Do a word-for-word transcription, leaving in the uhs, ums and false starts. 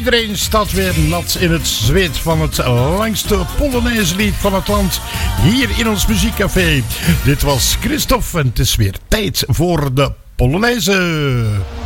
Iedereen staat weer nat in het zweet van het langste Polonaise lied van het land. Hier in ons muziekcafé. Dit was Christophe en het is weer tijd voor de Polonaise.